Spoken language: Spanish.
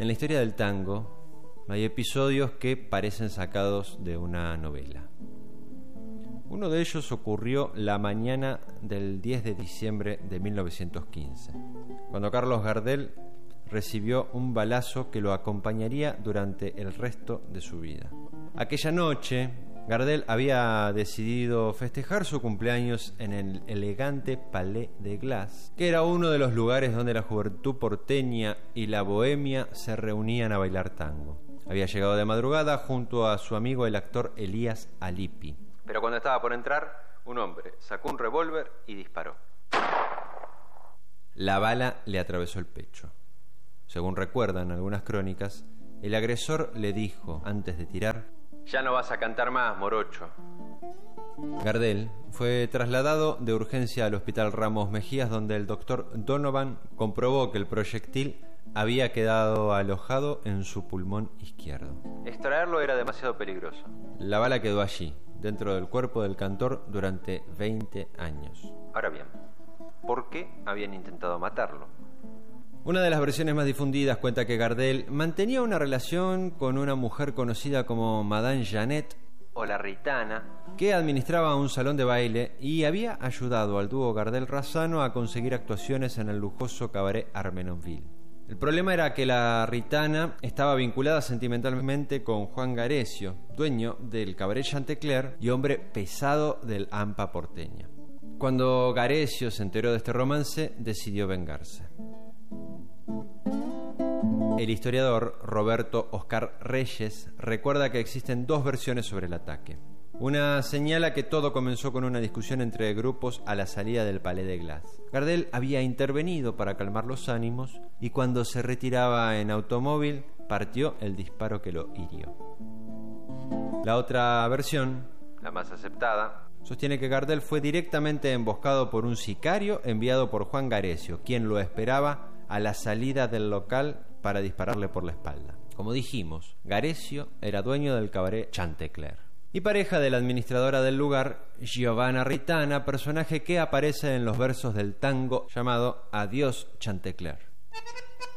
En la historia del tango hay episodios que parecen sacados de una novela. Uno de ellos ocurrió la mañana del 10 de diciembre de 1915, cuando Carlos Gardel recibió un balazo que lo acompañaría durante el resto de su vida. Aquella noche, Gardel había decidido festejar su cumpleaños en el elegante Palais de Glace, que era uno de los lugares donde la juventud porteña y la bohemia se reunían a bailar tango. Había llegado de madrugada junto a su amigo el actor Elías Alipi. Pero cuando estaba por entrar, un hombre sacó un revólver y disparó. La bala le atravesó el pecho. Según recuerdan algunas crónicas, el agresor le dijo, antes de tirar: «Ya no vas a cantar más, morocho». Gardel fue trasladado de urgencia al Hospital Ramos Mejías, donde el doctor Donovan comprobó que el proyectil había quedado alojado en su pulmón izquierdo. Extraerlo era demasiado peligroso. La bala quedó allí, dentro del cuerpo del cantor, durante 20 años. Ahora bien, ¿por qué habían intentado matarlo? Una de las versiones más difundidas cuenta que Gardel mantenía una relación con una mujer conocida como Madame Janet, o la Ritana, que administraba un salón de baile y había ayudado al dúo Gardel-Razzano a conseguir actuaciones en el lujoso cabaret Armenonville. El problema era que la Ritana estaba vinculada sentimentalmente con Juan Garesio, dueño del cabaret Chantecler y hombre pesado del AMPA porteña. Cuando Garesio se enteró de este romance, decidió vengarse. El historiador Roberto Oscar Reyes recuerda que existen dos versiones sobre el ataque. Una señala que todo comenzó con una discusión entre grupos a la salida del Palais de Glace. Gardel había intervenido para calmar los ánimos y cuando se retiraba en automóvil partió el disparo que lo hirió. La otra versión, la más aceptada, sostiene que Gardel fue directamente emboscado por un sicario enviado por Juan Garesio, quien lo esperaba a la salida del local para dispararle por la espalda. Como dijimos, Garesio era dueño del cabaret Chantecler y pareja de la administradora del lugar, Giovanna Ritana, personaje que aparece en los versos del tango llamado Adiós Chantecler.